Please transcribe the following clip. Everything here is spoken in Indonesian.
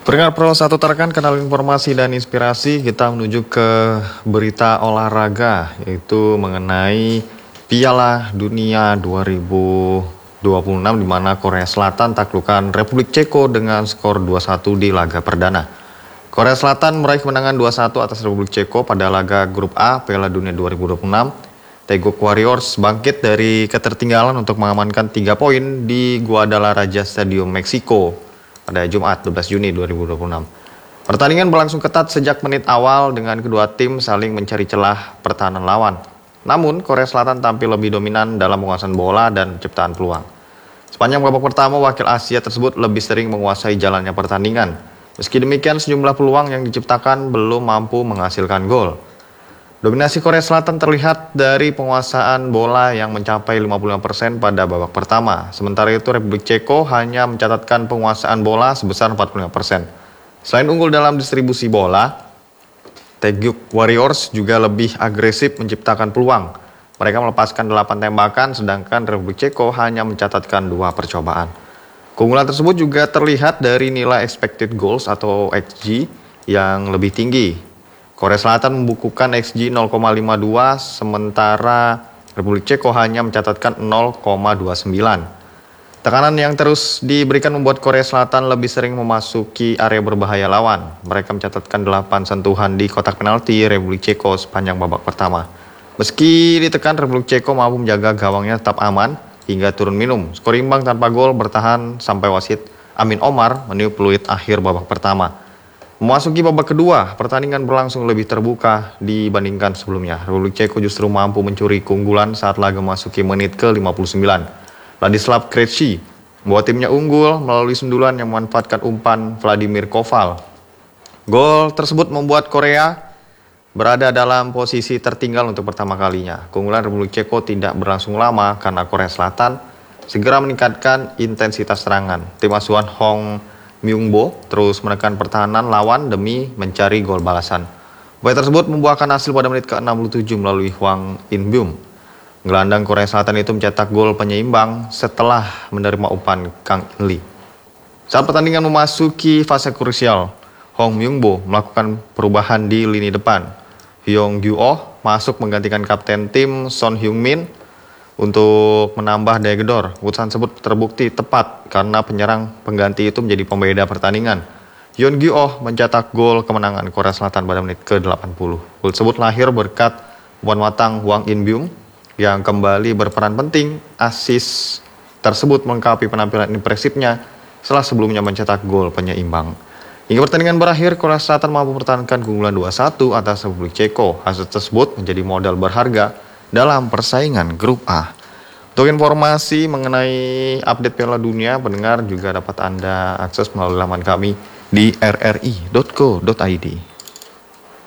Pendengar Pro 1 Tarkan, kenal informasi dan inspirasi, kita menuju ke berita olahraga, yaitu mengenai Piala Dunia 2026 di mana Korea Selatan taklukkan Republik Ceko dengan skor 2-1 di laga perdana. Korea Selatan meraih kemenangan 2-1 atas Republik Ceko pada laga grup A Piala Dunia 2026. Taeguk Warriors bangkit dari ketertinggalan untuk mengamankan 3 poin di Guadalajara Stadium, Meksiko pada Jumat 12 Juni 2026. Pertandingan berlangsung ketat sejak menit awal dengan kedua tim saling mencari celah pertahanan lawan. Namun, Korea Selatan tampil lebih dominan dalam penguasaan bola dan ciptaan peluang. Sepanjang babak pertama, wakil Asia tersebut lebih sering menguasai jalannya pertandingan. Meski demikian, sejumlah peluang yang diciptakan belum mampu menghasilkan gol. Dominasi Korea Selatan terlihat dari penguasaan bola yang mencapai 55% pada babak pertama. Sementara itu Republik Ceko hanya mencatatkan penguasaan bola sebesar 45%. Selain unggul dalam distribusi bola, Taeguk Warriors juga lebih agresif menciptakan peluang. Mereka melepaskan 8 tembakan, sedangkan Republik Ceko hanya mencatatkan 2 percobaan. Keunggulan tersebut juga terlihat dari nilai expected goals atau XG yang lebih tinggi. Korea Selatan membukukan XG 0,52, sementara Republik Ceko hanya mencatatkan 0,29. Tekanan yang terus diberikan membuat Korea Selatan lebih sering memasuki area berbahaya lawan. Mereka mencatatkan 8 sentuhan di kotak penalti Republik Ceko sepanjang babak pertama. Meski ditekan, Republik Ceko mampu menjaga gawangnya tetap aman hingga turun minum. Skor imbang tanpa gol bertahan sampai wasit Amin Omar meniup peluit akhir babak pertama. Memasuki babak kedua, pertandingan berlangsung lebih terbuka dibandingkan sebelumnya. Republik Ceko justru mampu mencuri keunggulan saat laga memasuki menit ke-59. Ladislav Krejci membuat timnya unggul melalui sundulan yang memanfaatkan umpan Vladimir Koval. Gol tersebut membuat Korea berada dalam posisi tertinggal untuk pertama kalinya. Keunggulan Republik Ceko tidak berlangsung lama karena Korea Selatan segera meningkatkan intensitas serangan. Tim asuhan Hong Myung-bo terus menekan pertahanan lawan demi mencari gol balasan. Upaya tersebut membuahkan hasil pada menit ke-67 melalui Hwang In-byum. Gelandang Korea Selatan itu mencetak gol penyeimbang setelah menerima umpan Kang In-lee. Saat pertandingan memasuki fase krusial, Hong Myung-bo melakukan perubahan di lini depan. Hyung Gyu-oh masuk menggantikan kapten tim Son Heung-min untuk menambah daya gedor. Keputusan tersebut terbukti tepat karena penyerang pengganti itu menjadi pembeda pertandingan. Hyun Gyu-oh mencetak gol kemenangan Korea Selatan pada menit ke-80. Gol tersebut lahir berkat umpan matang Hwang In-byum yang kembali berperan penting. Asis tersebut melengkapi penampilan impresifnya setelah sebelumnya mencetak gol penyeimbang. Hingga pertandingan berakhir, Korea Selatan mampu mempertahankan keunggulan 2-1 atas Republik Ceko. Hasil tersebut menjadi modal berharga dalam persaingan grup A. Untuk informasi mengenai update Piala Dunia, pendengar juga dapat Anda akses melalui laman kami di rri.co.id.